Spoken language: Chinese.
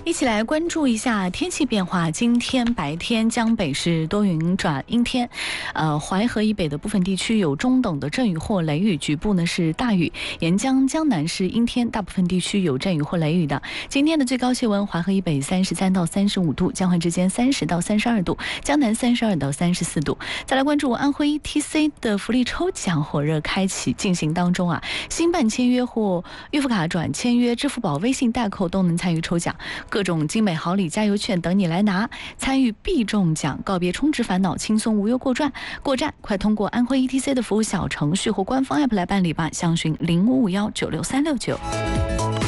一起来关注一下天气变化。今天白天江北是多云转阴天，淮河以北的部分地区有中等的阵雨或雷雨，局部呢是大雨。沿江江南是阴天，大部分地区有阵雨或雷雨的。今天的最高气温，淮河以北33到35度，江淮之间30到32度，江南32到34度。再来关注安徽 TC 的福利抽奖火热开启进行当中啊，新办签约或预付卡转签约、支付宝、微信代扣都能参与抽奖。各种精美好礼、加油券等你来拿，参与必中奖，告别充值烦恼，轻松无忧过站。快通过安徽 ETC 的服务小程序或官方 app 来办理吧，详询0551963669。